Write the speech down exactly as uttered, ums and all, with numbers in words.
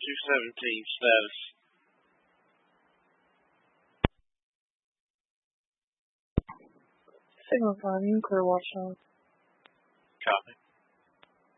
two seventeen status. Signal finding, clear watch out. Copy.